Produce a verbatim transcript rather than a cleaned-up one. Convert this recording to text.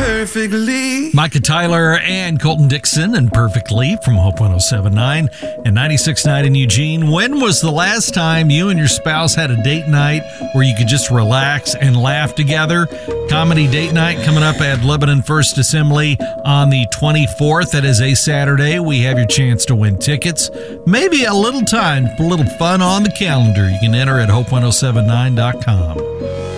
perfectly. Micah Tyler and Colton Dixon and Perfectly from Hope one oh seven point nine and ninety-six point nine in Eugene. When was the last time you and your spouse had a date night where you could just relax and laugh together? Comedy date night coming up at Lebanon First Assembly on the twenty-fourth. That is a Saturday. We have your chance to win tickets. Maybe a little time, a little fun on the calendar. You can enter at hope one oh seven nine dot com.